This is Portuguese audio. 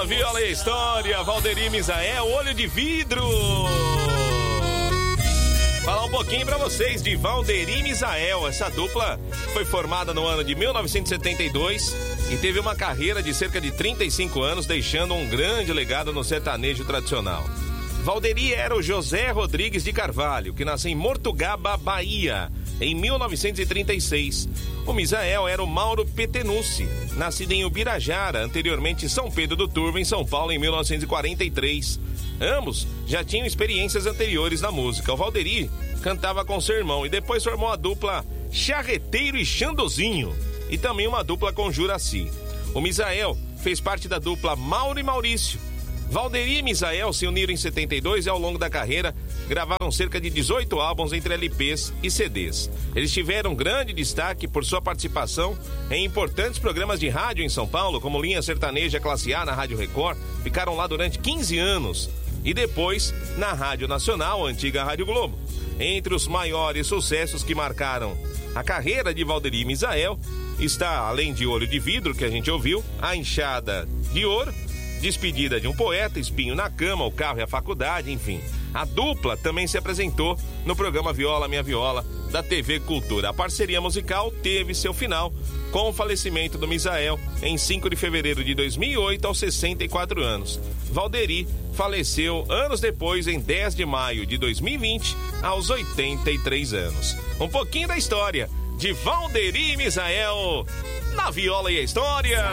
Viola e a História, Valderi e Misael, Olho de Vidro. Falar um pouquinho pra vocês de Valderi e Misael. Essa dupla foi formada no ano de 1972 e teve uma carreira de cerca de 35 anos, deixando um grande legado no sertanejo tradicional. Valderi era o José Rodrigues de Carvalho, que nasceu em Mortugaba, Bahia, em 1936. O Misael era o Mauro Petenucci, nascido em Ubirajara, anteriormente São Pedro do Turvo, em São Paulo, em 1943. Ambos já tinham experiências anteriores na música. O Valderi cantava com seu irmão e depois formou a dupla Charreteiro e Xandozinho, e também uma dupla com Juraci. O Misael fez parte da dupla Mauro e Maurício. Valderi e Misael se uniram em 72 e ao longo da carreira gravaram cerca de 18 álbuns entre LPs e CDs. Eles tiveram grande destaque por sua participação em importantes programas de rádio em São Paulo, como Linha Sertaneja Classe A na Rádio Record. Ficaram lá durante 15 anos e depois na Rádio Nacional, a antiga Rádio Globo. Entre os maiores sucessos que marcaram a carreira de Valderi e Misael está, além de Olho de Vidro, que a gente ouviu, A Enxada de Ouro, Despedida de um Poeta, Espinho na Cama, O Carro e a Faculdade, enfim. A dupla também se apresentou no programa Viola Minha Viola, da TV Cultura. A parceria musical teve seu final com o falecimento do Misael em 5 de fevereiro de 2008, aos 64 anos. Valderi faleceu anos depois, em 10 de maio de 2020, aos 83 anos. Um pouquinho da história de Valderi e Misael na Viola e a História.